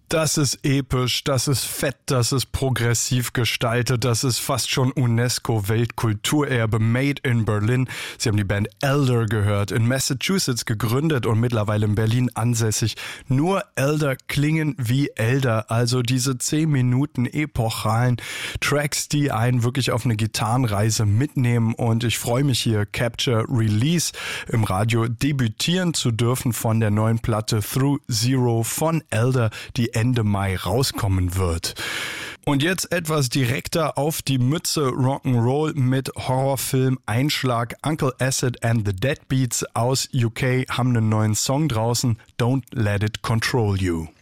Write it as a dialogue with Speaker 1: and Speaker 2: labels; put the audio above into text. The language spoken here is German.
Speaker 1: Das ist episch, das ist fett, das ist progressiv gestaltet, das ist fast schon UNESCO-Weltkulturerbe, Made in Berlin. Sie haben die Band Elder gehört, in Massachusetts gegründet und mittlerweile in Berlin ansässig. Nur Elder klingen wie Elder, also diese 10 Minuten epochalen Tracks, die einen wirklich auf eine Gitarrenreise mitnehmen. Und ich freue mich hier, Capture Release im Radio debütieren zu dürfen von der neuen Platte Through Zero von Elder, die Ende Mai rauskommen wird. Und jetzt etwas direkter auf die Mütze Rock'n'Roll mit Horrorfilm Einschlag. Uncle Acid and the Deadbeats aus UK haben einen neuen Song draußen, Don't Let It Control You.